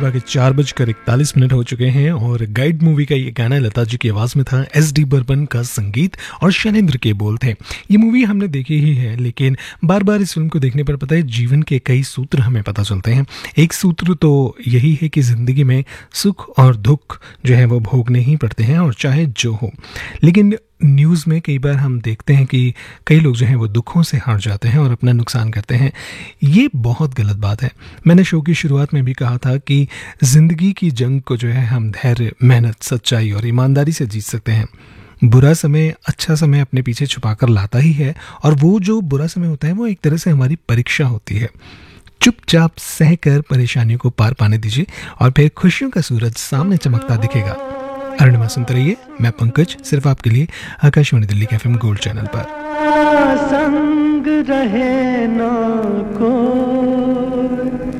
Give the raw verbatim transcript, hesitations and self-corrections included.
सुबह के चार बजकर इकतालीस मिनट हो चुके हैं और गाइड मूवी का ये गाना लता जी की आवाज़ में था, एस डी बर्मन का संगीत और शैलेंद्र के बोल थे। ये मूवी हमने देखी ही है, लेकिन बार बार इस फिल्म को देखने पर पता है जीवन के कई सूत्र हमें पता चलते हैं। एक सूत्र तो यही है कि ज़िंदगी में सुख और दुख जो है वो भोगने ही पड़ते हैं, और चाहे जो हो। लेकिन न्यूज़ में कई बार हम देखते हैं कि कई लोग जो हैं वो दुखों से हार जाते हैं और अपना नुकसान करते हैं। ये बहुत गलत बात है। मैंने शो की शुरुआत में भी कहा था कि ज़िंदगी की जंग को जो है हम धैर्य, मेहनत, सच्चाई और ईमानदारी से जीत सकते हैं। बुरा समय अच्छा समय अपने पीछे छुपा कर लाता ही है, और वो जो बुरा समय होता है वो एक तरह से हमारी परीक्षा होती है। चुपचाप सहकर परेशानियों को पार पाने दीजिए और फिर खुशियों का सूरज सामने चमकता दिखेगा। अरुणिमा सुनते रहिए, मैं पंकज, सिर्फ आपके लिए आकाशवाणी दिल्ली के एफएम गोल्ड चैनल पर। संग रहे ना कोई